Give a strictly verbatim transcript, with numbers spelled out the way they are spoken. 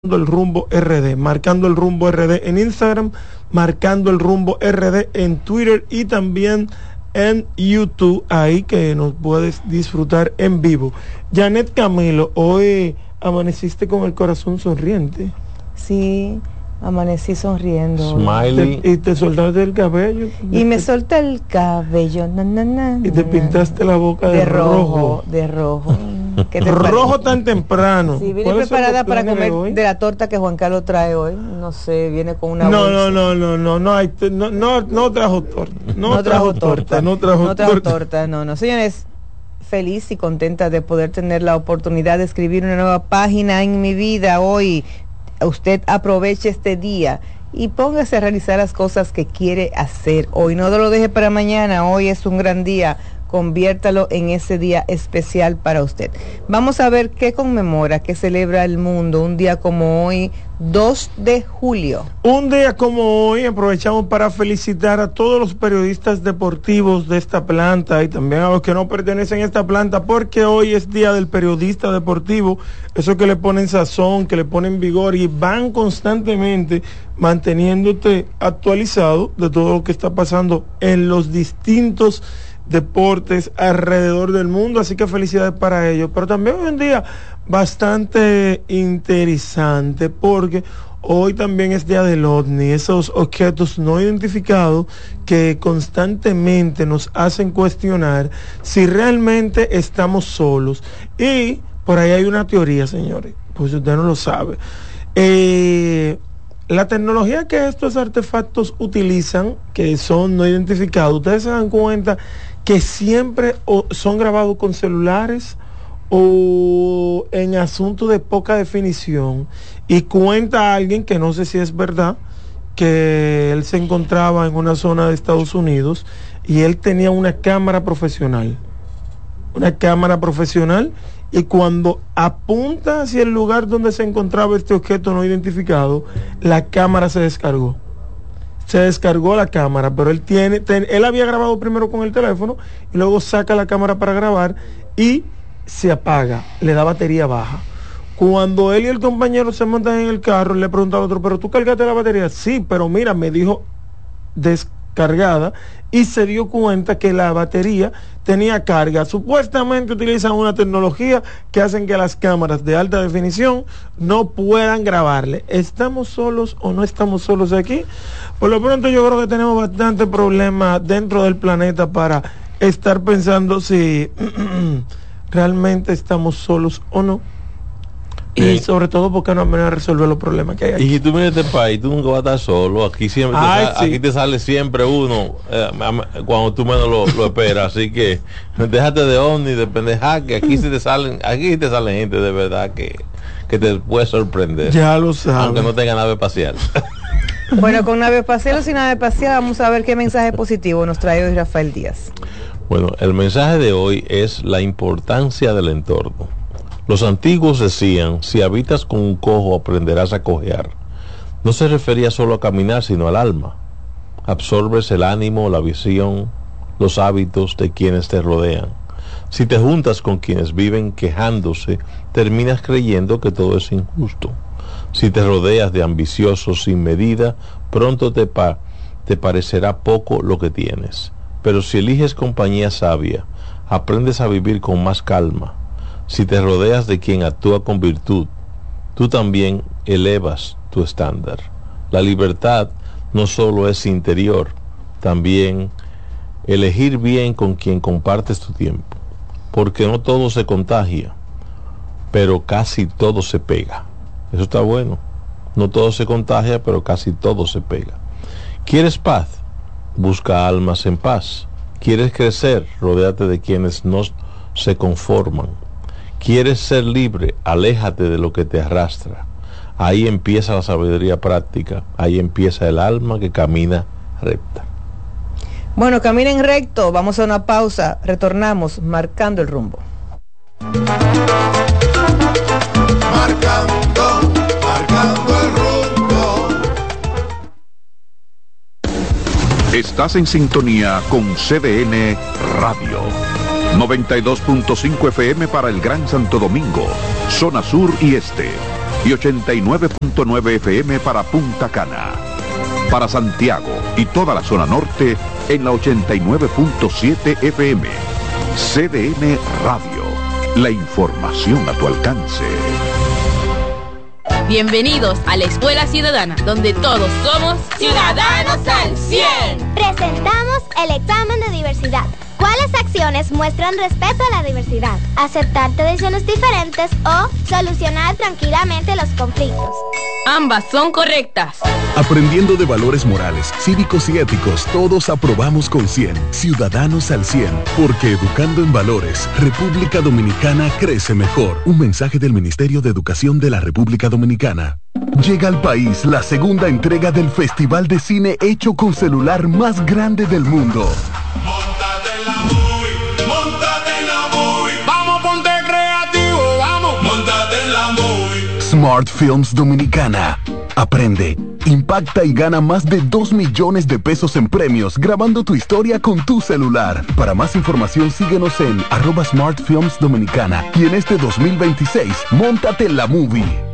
el rumbo R D, marcando el rumbo R D en Instagram, marcando el rumbo R D en Twitter y también en YouTube, ahí que nos puedes disfrutar en vivo. Janet Camilo, hoy amaneciste con el corazón sonriente. Sí, amanecí sonriendo. Smiley. Te, y te soltaste el cabello. Y me solté el cabello. Na, na, na, y te pintaste la boca de, de rojo, rojo. De rojo. ¿Qué te rojo tan temprano? Sí, vine preparada para comer de, de la torta que Juan Carlos trae hoy. No sé, viene con una No, bolsa. no, no, no, no, no, hay, no, no, no trajo torta. No, no trajo torta. No trajo, no trajo torta. torta. No, no. Señores, feliz y contenta de poder tener la oportunidad de escribir una nueva página en mi vida hoy. Usted aproveche este día y póngase a realizar las cosas que quiere hacer hoy. No lo deje para mañana. Hoy es un gran día. Conviértalo en ese día especial para usted. Vamos a ver qué conmemora, qué celebra el mundo un día como hoy, dos de julio. Un día como hoy aprovechamos para felicitar a todos los periodistas deportivos de esta planta y también a los que no pertenecen a esta planta, porque hoy es día del periodista deportivo, eso que le ponen sazón, que le ponen vigor y van constantemente manteniéndote actualizado de todo lo que está pasando en los distintos deportes alrededor del mundo, así que felicidades para ellos. Pero también hoy en día bastante interesante porque hoy también es día del OVNI, esos objetos no identificados que constantemente nos hacen cuestionar si realmente estamos solos. Y por ahí hay una teoría, señores, pues usted no lo sabe. Eh... La tecnología que estos artefactos utilizan, que son no identificados, ustedes se dan cuenta que siempre o son grabados con celulares o en asuntos de poca definición. Y cuenta alguien, que no sé si es verdad, que él se encontraba en una zona de Estados Unidos y él tenía una cámara profesional. Una cámara profesional. Y cuando apunta hacia el lugar donde se encontraba este objeto no identificado, la cámara se descargó. Se descargó la cámara, pero él tiene, ten, él había grabado primero con el teléfono y luego saca la cámara para grabar y se apaga, le da batería baja. Cuando él y el compañero se montan en el carro, le pregunta al otro, ¿pero tú cargaste la batería? Sí, pero mira, me dijo descargada, y se dio cuenta que la batería tenía carga. Supuestamente utilizan una tecnología que hacen que las cámaras de alta definición no puedan grabarle. ¿Estamos solos o no estamos solos aquí? Por lo pronto yo creo que tenemos bastante problema dentro del planeta para estar pensando si realmente estamos solos o no. Y eh, sobre todo porque no van a resolver los problemas que hay aquí. Y si tú vienes a este país, tú nunca vas a estar solo. Aquí siempre Ay, te, sí. aquí te sale siempre uno eh, cuando tú menos lo, lo esperas. Así que déjate de ovni, de pendeja, que aquí sí te salen, aquí te salen gente de verdad que, que te puede sorprender. Ya lo sabes. Aunque no tenga nave espacial. Bueno, con nave espacial o sin nave espacial, vamos a ver qué mensaje positivo nos trae hoy Rafael Díaz. Bueno, el mensaje de hoy es la importancia del entorno. Los antiguos decían, si habitas con un cojo aprenderás a cojear. No se refería solo a caminar, sino al alma. Absorbes el ánimo, la visión, los hábitos de quienes te rodean. Si te juntas con quienes viven quejándose, terminas creyendo que todo es injusto. Si te rodeas de ambiciosos sin medida, pronto te, pa- te parecerá poco lo que tienes. Pero si eliges compañía sabia, aprendes a vivir con más calma. Si te rodeas de quien actúa con virtud, tú también elevas tu estándar. La libertad no solo es interior, también elegir bien con quien compartes tu tiempo, porque no todo se contagia, pero casi todo se pega. Eso está bueno. No todo se contagia, pero casi todo se pega. ¿Quieres paz? Busca almas en paz. ¿Quieres crecer? Rodéate de quienes no se conforman. ¿Quieres ser libre? Aléjate de lo que te arrastra. Ahí empieza la sabiduría práctica. Ahí empieza el alma que camina recta. Bueno, caminen recto. Vamos a una pausa. Retornamos marcando el rumbo. Marcando, marcando el rumbo. Estás en sintonía con C D N Radio. noventa y dos punto cinco F M para el Gran Santo Domingo, zona sur y este. y ochenta y nueve punto nueve F M para Punta Cana. Para Santiago y toda la zona norte en la ochenta y nueve punto siete F M. C D N Radio. La información a tu alcance. Bienvenidos a la Escuela Ciudadana, donde todos somos ciudadanos al cien. Presentamos el examen de diversidad. ¿Cuáles acciones muestran respeto a la diversidad? Aceptar tradiciones diferentes o solucionar tranquilamente los conflictos. Ambas son correctas. Aprendiendo de valores morales, cívicos y éticos, todos aprobamos con cien. Ciudadanos al cien. Porque educando en valores, República Dominicana crece mejor. Un mensaje del Ministerio de Educación de la República Dominicana. Llega al país la segunda entrega del Festival de Cine hecho con celular más grande del mundo. Móntate en la movie, móntate en la movie. Vamos, ponte creativo, vamos. Móntate en la movie. Smart Films Dominicana. Aprende, impacta y gana más de dos millones de pesos en premios grabando tu historia con tu celular. Para más información síguenos en arroba Smart Films Dominicana y en este dos mil veintiséis, móntate en la movie.